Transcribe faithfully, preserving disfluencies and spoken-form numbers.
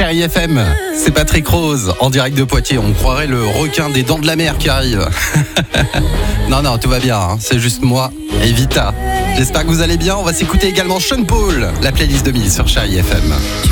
Chérie F M, c'est Patrick Rose en direct de Poitiers. On croirait le requin des Dents de la Mer qui arrive. Non, non, tout va bien, hein. C'est juste moi et Vita. J'espère que vous allez bien. On va s'écouter également Sean Paul, la playlist de Mille sur Chérie F M.